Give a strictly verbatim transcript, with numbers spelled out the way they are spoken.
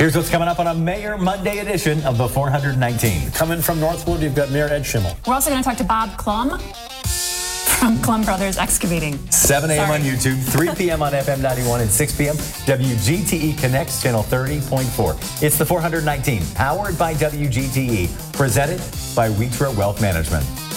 Here's what's coming up on a Mayor Monday edition of the four nineteen. Coming from Northwood, you've got Mayor Ed Schimmel. We're also going to talk to Bob Klum from Klum Brothers Excavating. seven a.m. Sorry. on YouTube, three p.m. on F M ninety-one, and six p.m. W G T E Connects Channel thirty point four. It's the four nineteen, powered by W G T E, presented by Wheatra Wealth Management.